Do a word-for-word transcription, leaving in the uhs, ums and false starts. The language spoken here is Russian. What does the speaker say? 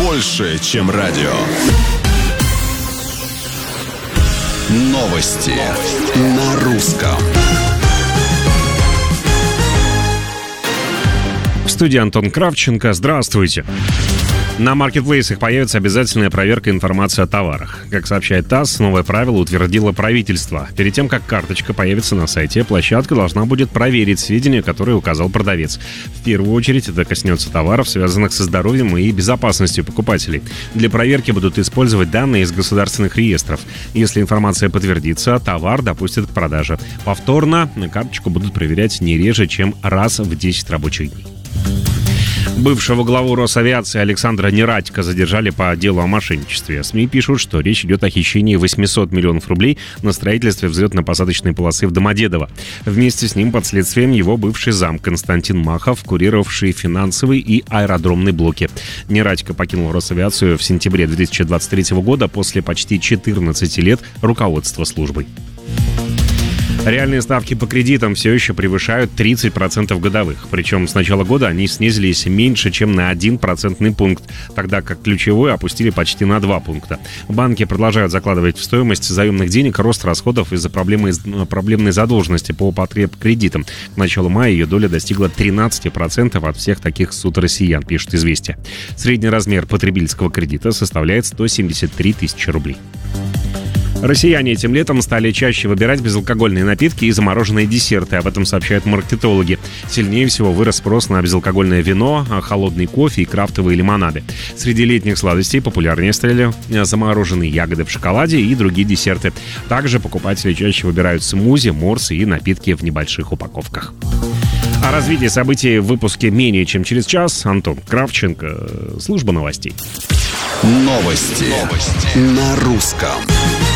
больше, чем радио. Новости, Новости. На русском. В студии Антон Кравченко. Здравствуйте. На маркетплейсах появится обязательная проверка информации о товарах. Как сообщает ТАСС, новое правило утвердило правительство. Перед тем, как карточка появится на сайте, площадка должна будет проверить сведения, которые указал продавец. В первую очередь это коснется товаров, связанных со здоровьем и безопасностью покупателей. Для проверки будут использовать данные из государственных реестров. Если информация подтвердится, товар допустят к продаже. Повторно карточку будут проверять не реже, чем раз в десять рабочих дней. Бывшего главу Росавиации Александра Нерадько задержали по делу о мошенничестве. СМИ пишут, что речь идет о хищении восемьсот миллионов рублей на строительстве взлетно-посадочной полосы в Домодедово. Вместе с ним под следствием его бывший зам Константин Махов, курировавший финансовый и аэродромный блоки. Нерадько покинул Росавиацию в сентябре две тысячи двадцать третьего года после почти четырнадцати лет руководства службой. Реальные ставки по кредитам все еще превышают тридцать процентов годовых. Причем с начала года они снизились меньше, чем на один процентный пункт, тогда как ключевой опустили почти на два пункта. Банки продолжают закладывать в стоимость заемных денег рост расходов из-за проблемы, проблемной задолженности по потреб кредитам. К началу мая ее доля достигла тринадцать процентов от всех таких суд россиян, пишет «Известия». Средний размер потребительского кредита составляет сто семьдесят три тысячи рублей. Россияне этим летом стали чаще выбирать безалкогольные напитки и замороженные десерты. Об этом сообщают маркетологи. Сильнее всего вырос спрос на безалкогольное вино, холодный кофе и крафтовые лимонады. Среди летних сладостей популярнее стали замороженные ягоды в шоколаде и другие десерты. Также покупатели чаще выбирают смузи, морсы и напитки в небольших упаковках. О развитии событий в выпуске менее чем через час. Антон Кравченко, служба новостей. Новости, Новости. На русском.